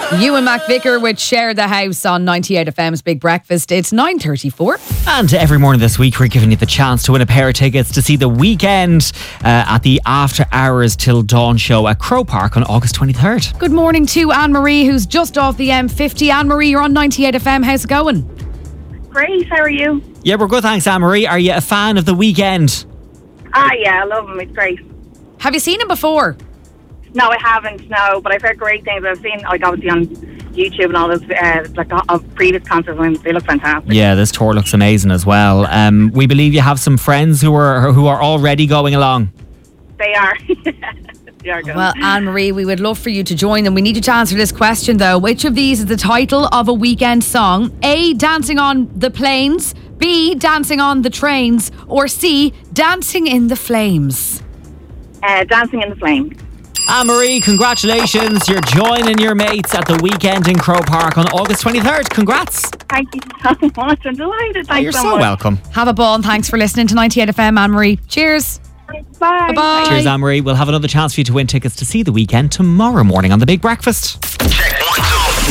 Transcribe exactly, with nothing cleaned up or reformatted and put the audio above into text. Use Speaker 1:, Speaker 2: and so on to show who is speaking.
Speaker 1: Ewan McVicker would share the house on ninety-eight F M's Big Breakfast. It's nine thirty-four.
Speaker 2: And every morning this week, we're giving you the chance to win a pair of tickets to see The Weeknd uh, at the After Hours Till Dawn show at Crow Park on August twenty-third.
Speaker 1: Good morning to Anne-Marie, who's just off the M fifty. Anne-Marie, you're on ninety-eight F M. How's it going?
Speaker 3: Great, how are you?
Speaker 2: Yeah, we're good, thanks, Anne-Marie. Are you a fan of The Weeknd?
Speaker 3: Ah, yeah, I love him. It's great.
Speaker 1: Have you seen him before?
Speaker 3: No, I haven't, no, but I've heard great things. I've seen, like, obviously on YouTube and all those, uh, like, of previous concerts, and they look fantastic.
Speaker 2: Yeah, this tour looks amazing as well. Um, we believe you have some friends who are who are already going along.
Speaker 3: They are. They are good.
Speaker 1: Well, Anne-Marie, we would love for you to join them. We need you to answer this question, though. Which of these is the title of a Weeknd song? A, Dancing on the Plains, B, Dancing on the Trains, or C, Dancing in the Flames?
Speaker 3: Uh, Dancing in the Flames.
Speaker 2: Anne-Marie, congratulations. You're joining your mates at The Weeknd in Crow Park on August twenty-third. Congrats.
Speaker 3: Thank you so much. I'm delighted. Thanks
Speaker 2: You're
Speaker 3: so,
Speaker 2: so
Speaker 3: much.
Speaker 2: welcome.
Speaker 1: Have a ball and thanks for listening to ninety-eight F M, Anne-Marie. Cheers.
Speaker 3: Bye.
Speaker 1: Bye-bye.
Speaker 2: Cheers, Anne-Marie. We'll have another chance for you to win tickets to see The Weeknd tomorrow morning on The Big Breakfast.
Speaker 4: Check